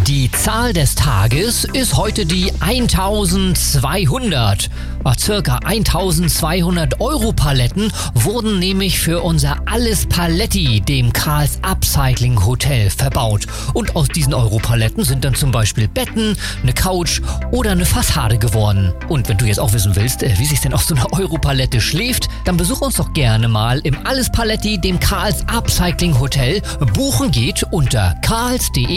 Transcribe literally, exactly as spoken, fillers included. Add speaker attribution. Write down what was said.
Speaker 1: Die Zahl des Tages ist heute die eintausendzweihundert. Circa eintausendzweihundert Euro Paletten wurden nämlich für unser Alles Paletti, dem Karls Upcycling Hotel, verbaut. Und aus diesen Europaletten sind dann zum Beispiel Betten, eine Couch oder eine Fassade geworden. Und wenn du jetzt auch wissen willst, wie sich denn auf so einer Europalette schläft, dann besuch uns doch gerne mal im Alles Paletti, dem Karls Upcycling Hotel. Buchen geht unter karls punkt de